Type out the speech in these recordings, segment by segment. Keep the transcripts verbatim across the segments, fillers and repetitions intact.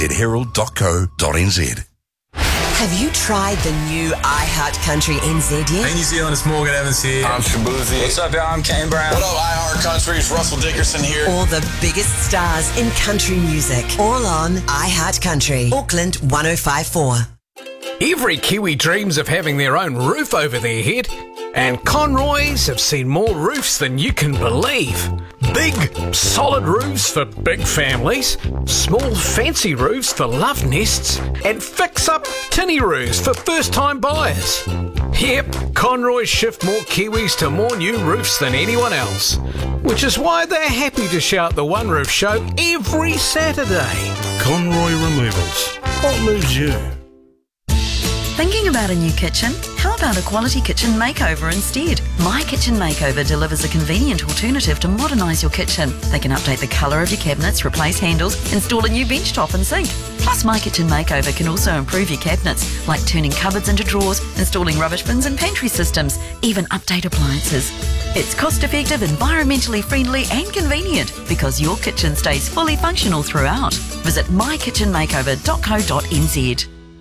z herald dot co dot n z. Have you tried the new iHeart Country N Z yet? Hey New Zealand, it's Morgan Evans here. I'm Shabuzi. What's up, y'all? I'm Kane Brown. What up, iHeart Country? It's Russell Dickerson here. All the biggest stars in country music, all on iHeart Country. Auckland one oh five point four. Every Kiwi dreams of having their own roof over their head, and Conroys have seen more roofs than you can believe. Big, solid roofs for big families, small, fancy roofs for love nests, and fix-up tinny roofs for first-time buyers. Yep, Conroys shift more Kiwis to more new roofs than anyone else, which is why they're happy to shout the One Roof Show every Saturday. Conroy Removals. What moves you? Thinking about a new kitchen? How about a quality kitchen makeover instead? My Kitchen Makeover delivers a convenient alternative to modernise your kitchen. They can update the colour of your cabinets, replace handles, install a new bench top and sink. Plus, My Kitchen Makeover can also improve your cabinets, like turning cupboards into drawers, installing rubbish bins and pantry systems, even update appliances. It's cost-effective, environmentally friendly and convenient because your kitchen stays fully functional throughout. Visit my kitchen makeover dot co dot n z.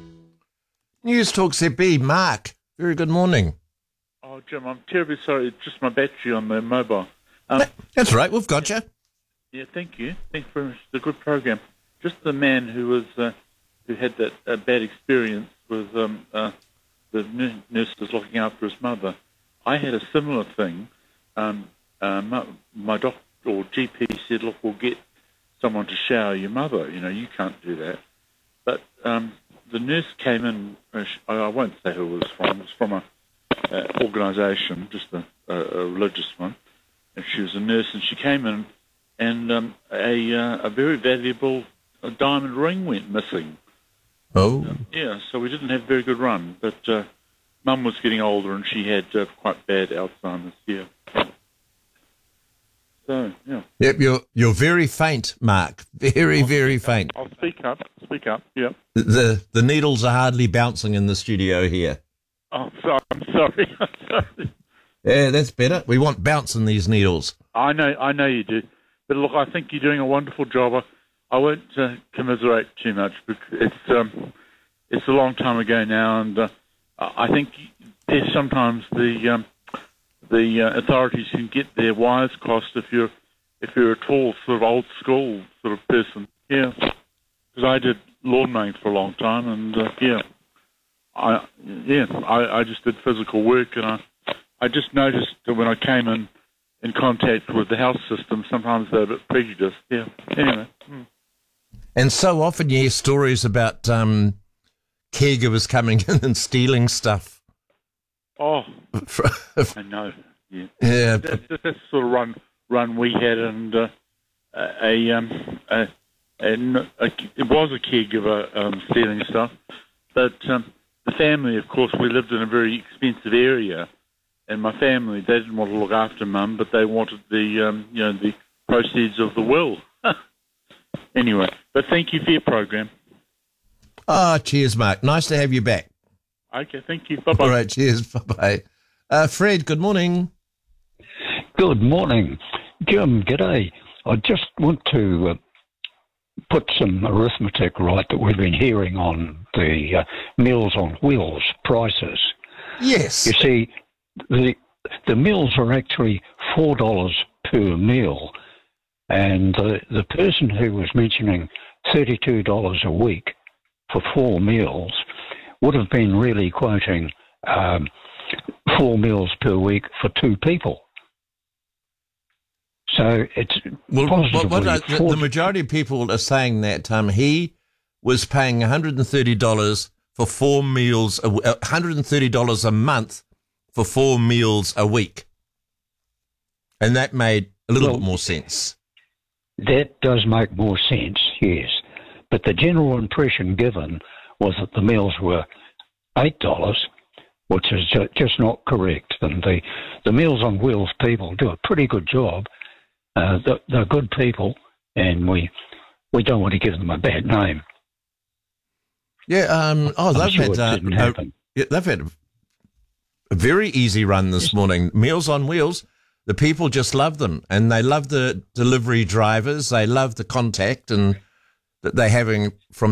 News Talk Z B, Mark. Very good morning. Oh, Jim, I'm terribly sorry. It's just my battery on the mobile. Um, That's right. We've got you. Yeah, thank you. Thanks very much. It's a good program. Just the man who was uh, who had that uh, bad experience with um, uh, the nurses looking after his mother. I had a similar thing. Um, uh, my, my doctor or G P said, "Look, we'll get someone to shower your mother. You know, you can't do that." But um, the nurse came in, uh, I won't say who it was from, it was from a uh, organisation, just a, a, a religious one, and she was a nurse, and she came in, and um, a, uh, a very valuable a diamond ring went missing. Oh. Um, yeah, so we didn't have a very good run, but uh, Mum was getting older, and she had uh, quite bad Alzheimer's, yeah. So, yeah. Yep, you're you're very faint, Mark. Very, I'll very faint. I'll speak up. Speak up. Yep. The the needles are hardly bouncing in the studio here. Oh, sorry. I'm sorry. I'm sorry. Yeah, that's better. We want bounce in these needles. I know. I know you do. But look, I think you're doing a wonderful job. I, I won't uh, commiserate too much because it's um, it's a long time ago now, and uh, I think there's sometimes the um, the uh, authorities can get their wires crossed if you're if you're a tall sort of old school sort of person. Yeah, because I did lawn mowing for a long time, and uh, yeah, I yeah I, I just did physical work, and I I just noticed that when I came in in contact with the health system, sometimes they're a bit prejudiced. Yeah. Anyway. Hmm. And so often you hear stories about um, caregivers coming in and stealing stuff. Oh, I know. Yeah, yeah. That's, that's the sort of run run we had, and uh, a, um, a, a, a it was a caregiver um, stealing stuff, but um, the family, of course, we lived in a very expensive area, and my family they didn't want to look after Mum, but they wanted the um, you know the proceeds of the will. Anyway, but thank you for your program. Ah, oh, cheers, Mark. Nice to have you back. Okay, thank you. Bye-bye. All right, cheers. Bye-bye. Uh, Fred, good morning. Good morning. Jim, g'day. I just want to uh, put some arithmetic right that we've been hearing on the uh, Meals on Wheels prices. Yes. You see, the the meals are actually four dollars per meal, and the, the person who was mentioning thirty-two dollars a week for four meals would have been really quoting um, four meals per week for two people. So it's well, positively... What, what the, the majority of people are saying that um, he was paying one hundred thirty dollars for four meals, a, one hundred thirty dollars a month for four meals a week. And that made a little well, bit more sense. That does make more sense, yes. But the general impression given was that the meals were eight dollars, which is ju- just not correct. And the, the Meals on Wheels people do a pretty good job. Uh, they're, they're good people, and we we don't want to give them a bad name. Yeah. Um. Oh, they've sure had uh, a, yeah, they've had a very easy run this yes. morning. Meals on Wheels. The people just love them, and they love the delivery drivers. They love the contact and that they're having from